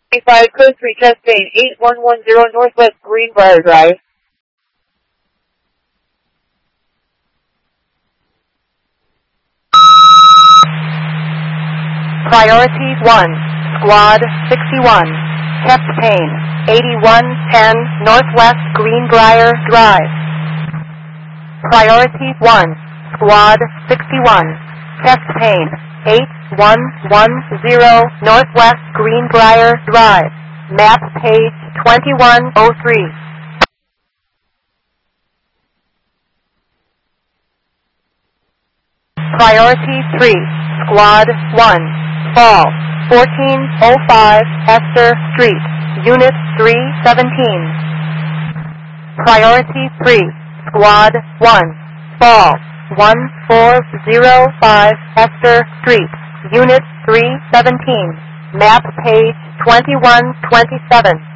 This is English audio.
5 Code 3 Chastain 8110 Northwest Greenbrier Drive. Priority 1, Squad 61, Chest Pain, 8110 Northwest Greenbrier Drive. Priority 1, Squad 61, Chest Pain, 8110 Northwest Greenbrier Drive. Map page 2103. Priority 3, Squad 1, Fall, 1405 Esther Street, Unit 317. Priority 3, Squad 1, Fall, 1405 Esther Street, Unit 317. Map page 2127.